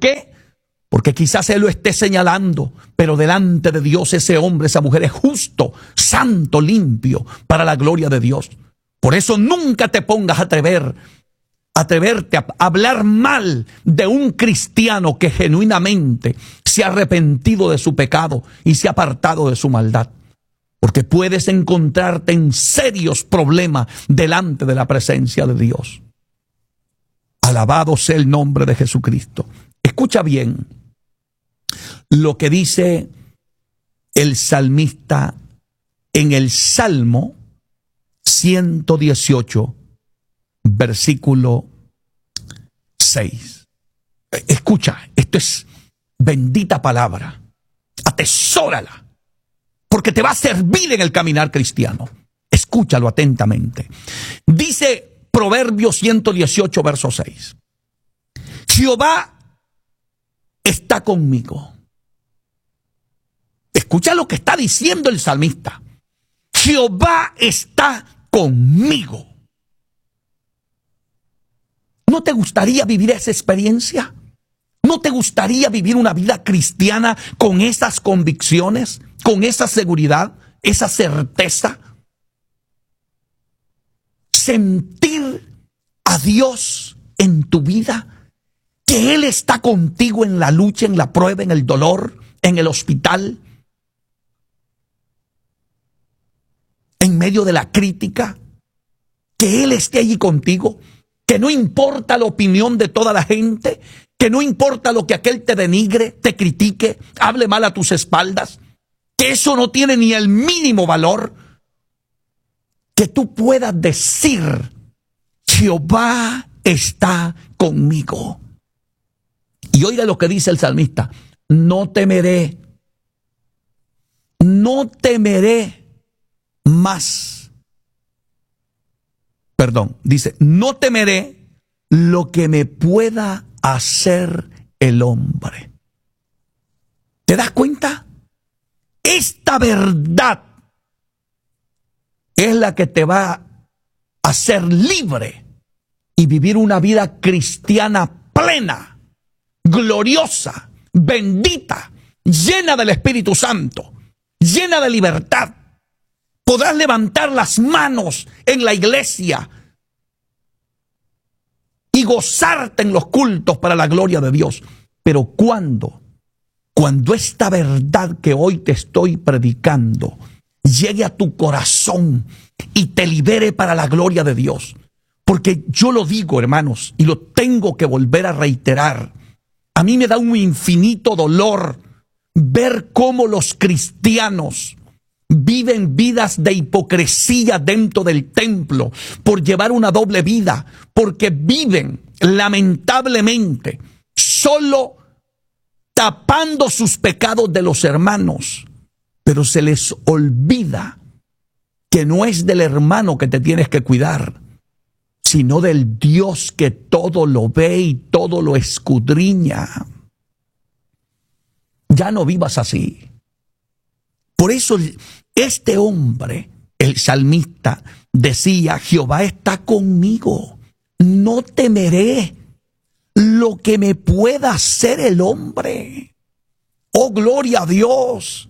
qué? Porque quizás Él lo esté señalando, pero delante de Dios ese hombre, esa mujer es justo, santo, limpio, para la gloria de Dios. Por eso nunca te pongas a atreverte a hablar mal de un cristiano que genuinamente se ha arrepentido de su pecado y se ha apartado de su maldad. Porque puedes encontrarte en serios problemas delante de la presencia de Dios. Alabado sea el nombre de Jesucristo. Escucha bien lo que dice el salmista en el Salmo 118, versículo 6. Escucha, esto es bendita palabra. Atesórala, porque te va a servir en el caminar cristiano. Escúchalo atentamente. Dice Proverbios 118, verso 6. Jehová está conmigo. Escucha lo que está diciendo el salmista. Jehová está conmigo. ¿No te gustaría vivir esa experiencia? ¿No te gustaría vivir una vida cristiana con esas convicciones, con esa seguridad, esa certeza? Sentir a Dios en tu vida, que Él está contigo en la lucha, en la prueba, en el dolor, en el hospital, en medio de la crítica, que Él esté allí contigo, que no importa la opinión de toda la gente, que no importa lo que aquel te denigre, te critique, hable mal a tus espaldas, que eso no tiene ni el mínimo valor, que tú puedas decir, Jehová está conmigo. Y oiga lo que dice el salmista, no temeré más. Perdón, dice, no temeré lo que me pueda hacer el hombre. ¿Te das cuenta? Esta verdad es la que te va a hacer libre y vivir una vida cristiana plena, gloriosa, bendita, llena del Espíritu Santo, llena de libertad. Podrás levantar las manos en la iglesia y gozarte en los cultos para la gloria de Dios. Pero cuando esta verdad que hoy te estoy predicando llegue a tu corazón y te libere para la gloria de Dios. Porque yo lo digo, hermanos, y lo tengo que volver a reiterar. A mí me da un infinito dolor ver cómo los cristianos viven vidas de hipocresía dentro del templo por llevar una doble vida, porque viven lamentablemente solo tapando sus pecados de los hermanos, pero se les olvida que no es del hermano que te tienes que cuidar, sino del Dios que todo lo ve y todo lo escudriña. Ya no vivas así. Por eso este hombre, el salmista, decía, Jehová está conmigo, no temeré lo que me pueda hacer el hombre. Oh, gloria a Dios.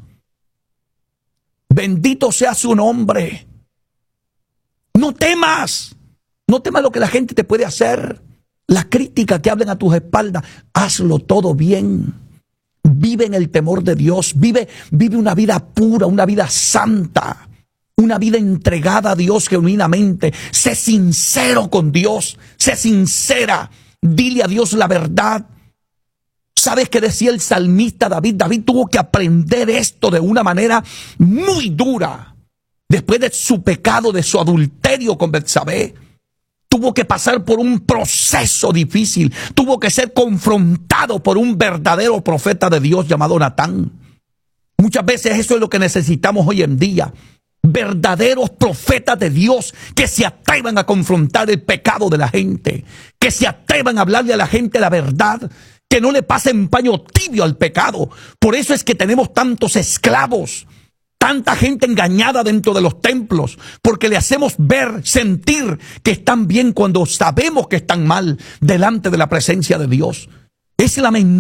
Bendito sea su nombre. No temas lo que la gente te puede hacer, la crítica que hablen a tus espaldas. Hazlo todo bien. Vive en el temor de Dios, vive una vida pura, una vida santa, una vida entregada a Dios genuinamente. Sé sincero con Dios, sé sincera, dile a Dios la verdad. ¿Sabes qué decía el salmista David? David tuvo que aprender esto de una manera muy dura. Después de su pecado, de su adulterio con Betsabé, tuvo que pasar por un proceso difícil. Tuvo que ser confrontado por un verdadero profeta de Dios llamado Natán. Muchas veces eso es lo que necesitamos hoy en día. Verdaderos profetas de Dios que se atrevan a confrontar el pecado de la gente. Que se atrevan a hablarle a la gente la verdad. Que no le pasen paño tibio al pecado. Por eso es que tenemos tantos esclavos. Tanta gente engañada dentro de los templos, porque le hacemos ver, sentir que están bien cuando sabemos que están mal delante de la presencia de Dios. Es lamentable